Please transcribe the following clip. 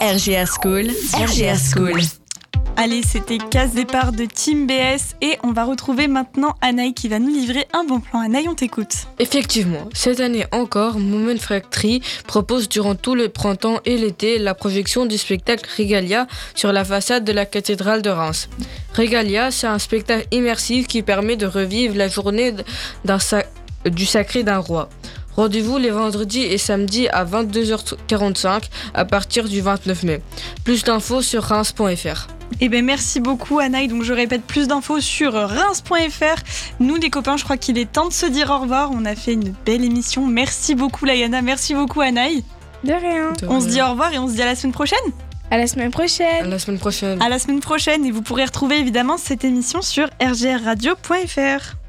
RGR School, RGR School. Allez, c'était Casse Départ de Team BS et on va retrouver maintenant Anaï qui va nous livrer un bon plan. Anaï, on t'écoute. Effectivement, cette année encore, Moment Factory propose durant tout le printemps et l'été la projection du spectacle Régalia sur la façade de la cathédrale de Reims. Régalia, c'est un spectacle immersif qui permet de revivre la journée du sacré d'un roi. Rendez-vous les vendredis et samedis à 22h45 à partir du 29 mai. Plus d'infos sur reims.fr. Eh bien, merci beaucoup Anaï. Donc je répète, plus d'infos sur reims.fr. Nous les copains, je crois qu'il est temps de se dire au revoir. On a fait une belle émission. Merci beaucoup Layana, merci beaucoup Anaï. De rien. On se dit au revoir et on se dit à la semaine prochaine. À la semaine prochaine. À la semaine prochaine. À la semaine prochaine et vous pourrez retrouver évidemment cette émission sur rgrradio.fr.